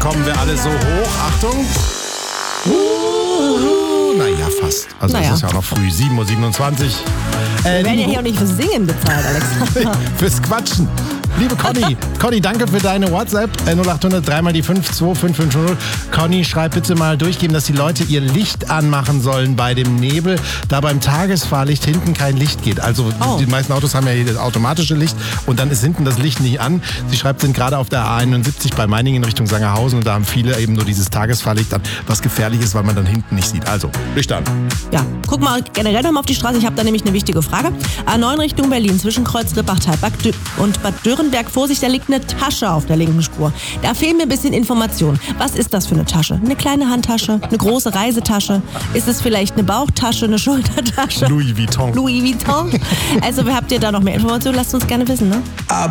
kommen wir alle so hoch. Achtung. Naja, fast. Also es ist ja auch noch früh, 7.27 Uhr. Wir werden ja hier auch nicht für Singen bezahlt, Alexander. Fürs Quatschen. Liebe Conny, Conny, danke für deine WhatsApp. 0800 3 mal die 52550. Conny, schreib bitte mal durchgeben, dass die Leute ihr Licht anmachen sollen bei dem Nebel, da beim Tagesfahrlicht hinten kein Licht geht. Also die meisten Autos haben ja hier das automatische Licht und dann ist hinten das Licht nicht an. Sie schreibt, sind gerade auf der A71 bei Meiningen in Richtung Sangerhausen und da haben viele eben nur dieses Tagesfahrlicht an, was gefährlich ist, weil man dann hinten nicht sieht. Also, Licht an. Ja, guck mal generell nochmal auf die Straße. Ich habe da nämlich eine wichtige Frage. A9 Richtung Berlin zwischen Kreuz Rippachtal und Bad Dürrenberg. Vorsicht, da liegt eine Tasche auf der linken Spur. Da fehlen mir ein bisschen Informationen. Was ist das für eine Tasche? Eine kleine Handtasche? Eine große Reisetasche? Ist es vielleicht eine Bauchtasche, eine Schultertasche? Louis Vuitton. Also, habt ihr da noch mehr Informationen? Lasst uns gerne wissen, ne?